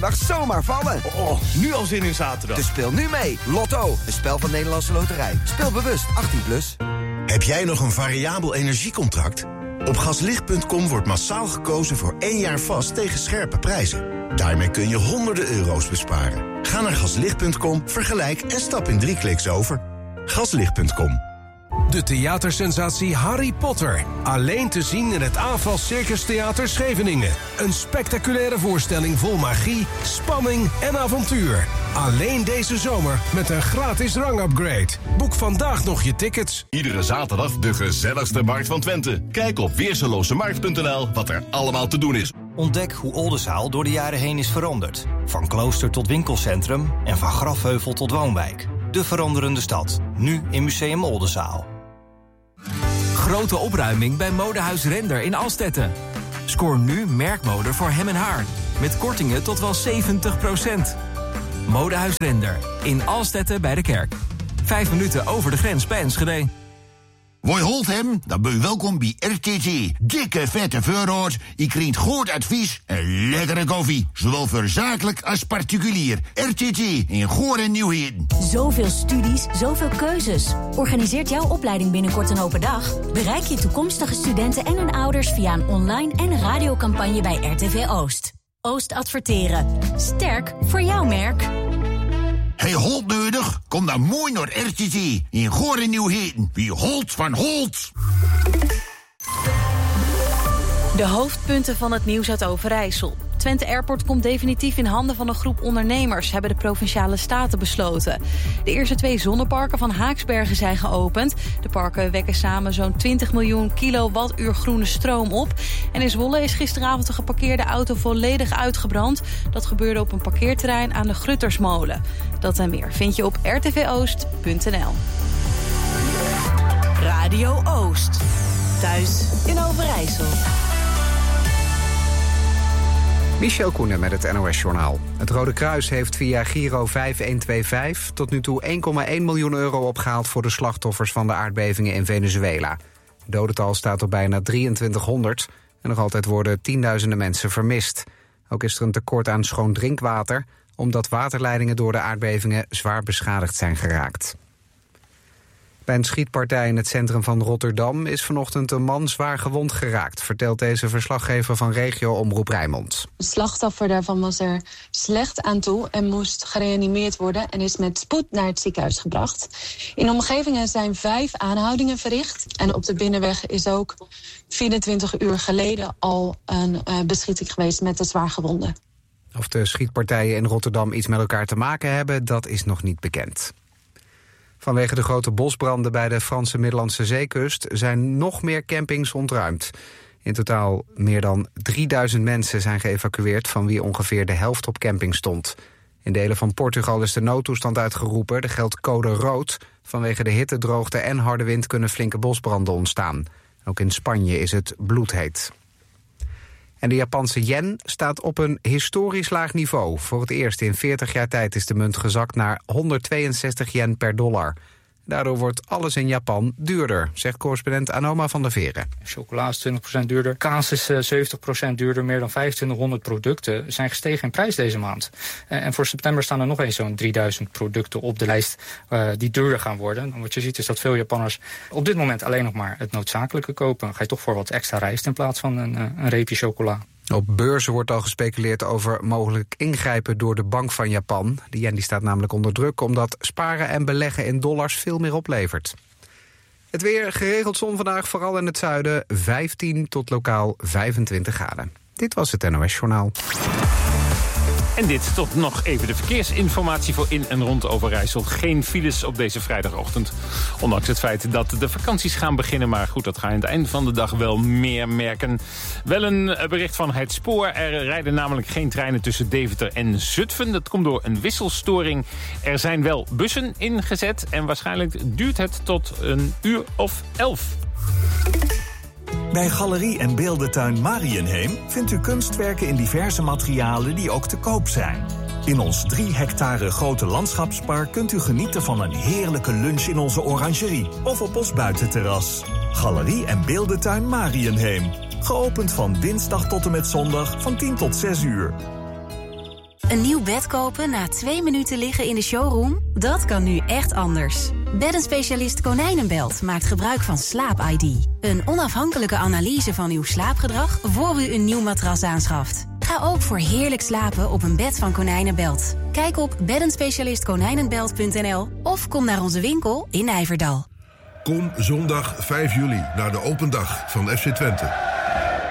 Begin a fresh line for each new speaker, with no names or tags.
mag zomaar vallen.
Oh, nu al zin in zaterdag.
Dus speel nu mee. Lotto, een spel van Nederlandse Loterij. Speel bewust, 18+.
Heb jij nog een variabel energiecontract? Op gaslicht.com wordt massaal gekozen voor 1 jaar vast tegen scherpe prijzen. Daarmee kun je honderden euro's besparen. Ga naar gaslicht.com, vergelijk en stap in 3 kliks over. Gaslicht.com.
De theatersensatie Harry Potter. Alleen te zien in het AFAS Circus Theater Scheveningen. Een spectaculaire voorstelling vol magie, spanning en avontuur. Alleen deze zomer met een gratis rangupgrade. Boek vandaag nog je tickets.
Iedere zaterdag de gezelligste markt van Twente. Kijk op weerselozemarkt.nl wat er allemaal te doen is.
Ontdek hoe Oldenzaal door de jaren heen is veranderd. Van klooster tot winkelcentrum en van grafheuvel tot woonwijk. De veranderende stad. Nu in Museum Oldenzaal.
Grote opruiming bij Modehuis Render in Alstetten. Scoor nu merkmode voor hem en haar. Met kortingen tot wel 70%. Modehuis Render in Alstetten bij de kerk. 5 minuten over de grens bij Enschede.
Woi holt hem, dan ben je welkom bij RTT. Dikke vette voorraad, je krijgt goed advies en lekkere koffie. Zowel voor zakelijk als particulier. RTT in Goor en Nieuwheden.
Zoveel studies, zoveel keuzes. Organiseert jouw opleiding binnenkort een open dag? Bereik je toekomstige studenten en hun ouders via een online en radiocampagne bij RTV Oost. Oost adverteren. Sterk voor jouw merk.
Hey, Holt nodig? Kom dan mooi naar RTT in Goor en Nieuwheden. Wie Holt van Holt.
De hoofdpunten van het nieuws uit Overijssel. Twente Airport komt definitief in handen van een groep ondernemers, hebben de Provinciale Staten besloten. De eerste 2 zonneparken van Haaksbergen zijn geopend. De parken wekken samen zo'n 20 miljoen kilowattuur groene stroom op. En in Zwolle is gisteravond een geparkeerde auto volledig uitgebrand. Dat gebeurde op een parkeerterrein aan de Gruttersmolen. Dat en meer vind je op rtvoost.nl.
Radio Oost. Thuis in Overijssel.
Michel Koenen met het NOS-journaal. Het Rode Kruis heeft via Giro 5125 tot nu toe 1,1 miljoen euro opgehaald voor de slachtoffers van de aardbevingen in Venezuela. Het dodental staat op bijna 2300 en nog altijd worden tienduizenden mensen vermist. Ook is er een tekort aan schoon drinkwater, omdat waterleidingen door de aardbevingen zwaar beschadigd zijn geraakt. Bij een schietpartij in het centrum van Rotterdam is vanochtend een man zwaar gewond geraakt, vertelt deze verslaggever van regio-omroep Rijnmond.
Het slachtoffer daarvan was er slecht aan toe en moest gereanimeerd worden en is met spoed naar het ziekenhuis gebracht. In de omgevingen zijn 5 aanhoudingen verricht en op de binnenweg is ook 24 uur geleden al een beschieting geweest met de zwaargewonden.
Of de schietpartijen in Rotterdam iets met elkaar te maken hebben, dat is nog niet bekend. Vanwege de grote bosbranden bij de Franse Middellandse Zeekust zijn nog meer campings ontruimd. In totaal meer dan 3000 mensen zijn geëvacueerd, van wie ongeveer de helft op camping stond. In delen van Portugal is de noodtoestand uitgeroepen. Er geldt code rood. Vanwege de hitte, droogte en harde wind kunnen flinke bosbranden ontstaan. Ook in Spanje is het bloedheet. En de Japanse yen staat op een historisch laag niveau. Voor het eerst in 40 jaar tijd is de munt gezakt naar 162 yen per dollar. Daardoor wordt alles in Japan duurder, zegt correspondent Anoma van der Veren.
Chocola is 20% duurder, kaas is 70% duurder. Meer dan 2500 producten zijn gestegen in prijs deze maand. En voor september staan er nog eens zo'n 3000 producten op de lijst die duurder gaan worden. En wat je ziet is dat veel Japanners op dit moment alleen nog maar het noodzakelijke kopen. Dan ga je toch voor wat extra rijst in plaats van een reepje chocola.
Op beurzen wordt al gespeculeerd over mogelijk ingrijpen door de Bank van Japan. De yen die staat namelijk onder druk omdat sparen en beleggen in dollars veel meer oplevert. Het weer, geregeld zon vandaag, vooral in het zuiden, 15 tot lokaal 25 graden. Dit was het NOS Journaal.
En dit tot nog even de verkeersinformatie voor in en rond Overijssel. Geen files op deze vrijdagochtend. Ondanks het feit dat de vakanties gaan beginnen. Maar goed, dat ga je aan het eind van de dag wel meer merken. Wel een bericht van het spoor. Er rijden namelijk geen treinen tussen Deventer en Zutphen. Dat komt door een wisselstoring. Er zijn wel bussen ingezet. En waarschijnlijk duurt het tot 11:00.
Bij Galerie en Beeldentuin Mariënheem vindt u kunstwerken in diverse materialen die ook te koop zijn. In ons 3 hectare grote landschapspark kunt u genieten van een heerlijke lunch in onze orangerie of op ons buitenterras. Galerie en Beeldentuin Mariënheem. Geopend van dinsdag tot en met zondag van 10 tot 6 uur.
Een nieuw bed kopen na 2 minuten liggen in de showroom? Dat kan nu echt anders. Beddenspecialist Konijnenbelt maakt gebruik van Slaap-ID. Een onafhankelijke analyse van uw slaapgedrag voor u een nieuw matras aanschaft. Ga ook voor heerlijk slapen op een bed van Konijnenbelt. Kijk op beddenspecialistkonijnenbelt.nl of kom naar onze winkel in Nijverdal.
Kom zondag 5 juli naar de open dag van FC Twente.